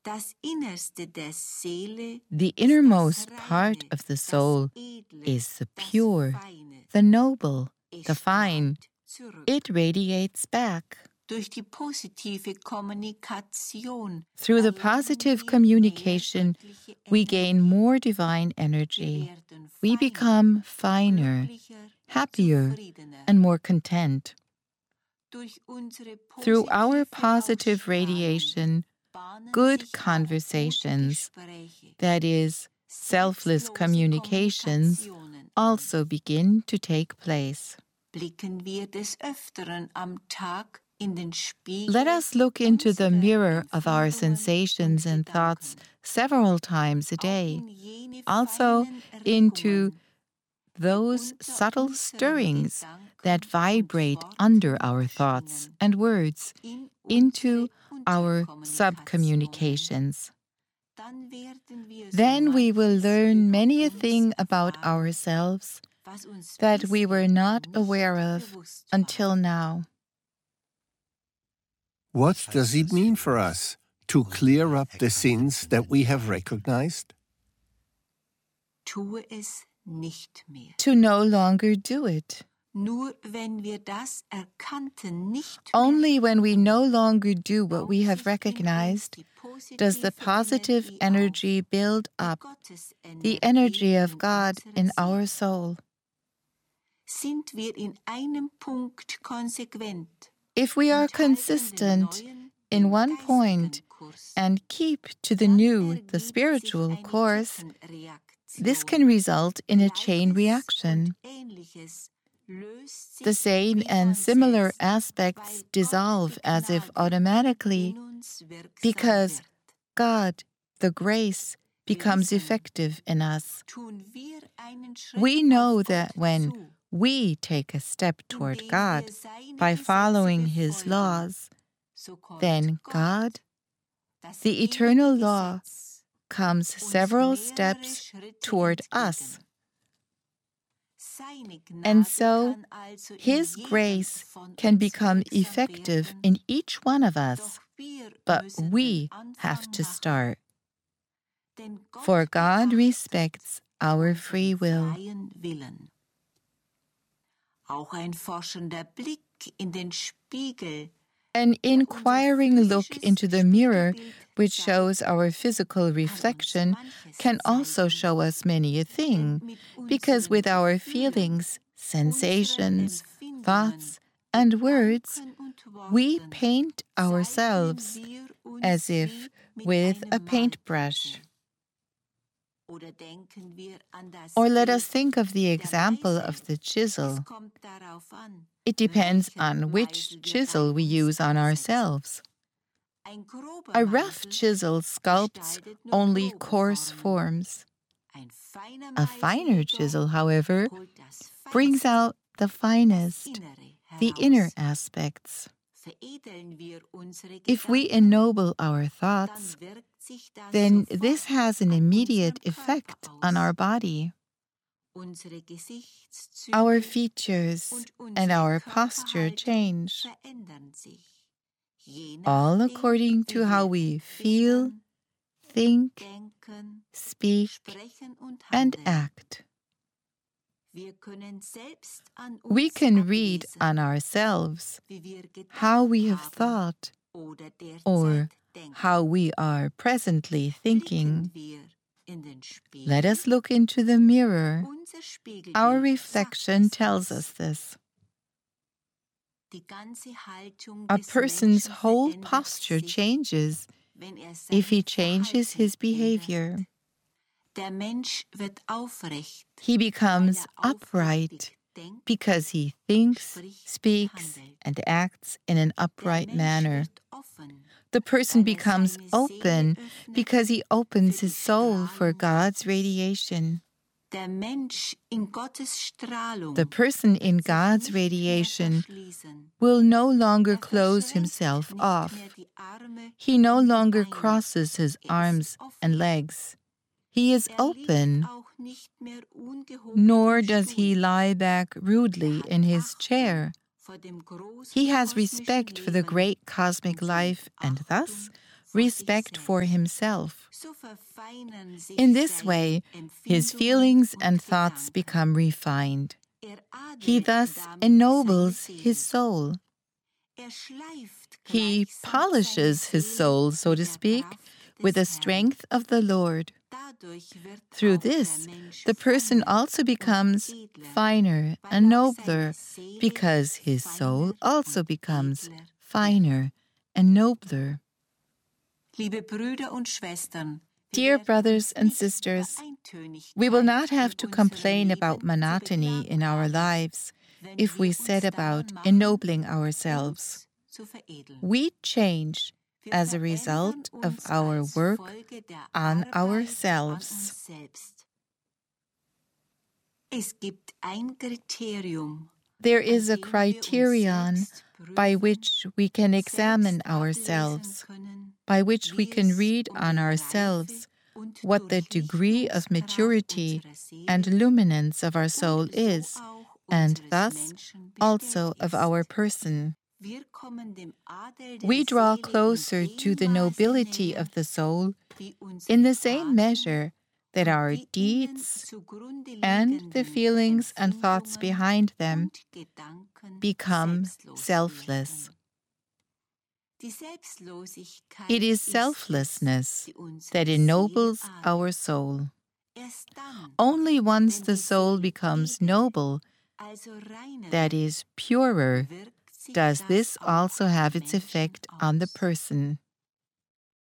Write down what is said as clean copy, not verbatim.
The innermost part of the soul is the pure, the noble, the fine. It radiates back. Through the positive communication, we gain more divine energy. We become finer, happier, and more content. Through our positive radiation, good conversations, that is, selfless communications, also begin to take place. Let us look into the mirror of our sensations and thoughts several times a day, also into those subtle stirrings that vibrate under our thoughts and words, into our subcommunications. Then we will learn many a thing about ourselves that we were not aware of until now. What does it mean for us to clear up the sins that we have recognized? To no longer do it. Only when we no longer do what we have recognized does the positive energy build up, the energy of God in our soul. If we are consistent in one point and keep to the new, the spiritual course, this can result in a chain reaction. The same and similar aspects dissolve as if automatically, because God, the grace, becomes effective in us. We know that when we take a step toward God by following His laws, then God, the eternal law, comes several steps toward us. And so, His grace can become effective in each one of us, but we have to start. For God respects our free will. An inquiring look into the mirror, which shows our physical reflection, can also show us many a thing, because with our feelings, sensations, thoughts, and words, we paint ourselves as if with a paintbrush. Or let us think of the example of the chisel. It depends on which chisel we use on ourselves. A rough chisel sculpts only coarse forms. A finer chisel, however, brings out the finest, the inner aspects. If we ennoble our thoughts, then this has an immediate effect on our body. Our features and our posture change, all according to how we feel, think, speak, and act. We can read on ourselves how we have thought or how we are presently thinking. Let us look into the mirror. Our reflection tells us this. A person's whole posture changes if he changes his behavior. He becomes upright because he thinks, speaks, and acts in an upright manner. The person becomes open because he opens his soul for God's radiation. The person in God's radiation will no longer close himself off. He no longer crosses his arms and legs. He is open, nor does he lie back rudely in his chair. He has respect for the great cosmic life and thus respect for himself. In this way, his feelings and thoughts become refined. He thus ennobles his soul. He polishes his soul, so to speak, with the strength of the Lord. Through this, the person also becomes finer and nobler, because his soul also becomes finer and nobler. Dear brothers and sisters, we will not have to complain about monotony in our lives if we set about ennobling ourselves. We change as a result of our work on ourselves. There is a criterion by which we can examine ourselves, by which we can read on ourselves what the degree of maturity and luminance of our soul is, and thus also of our person. We draw closer to the nobility of the soul in the same measure that our deeds and the feelings and thoughts behind them become selfless. It is selflessness that ennobles our soul. Only once the soul becomes noble, that is, purer, does this also have its effect on the person.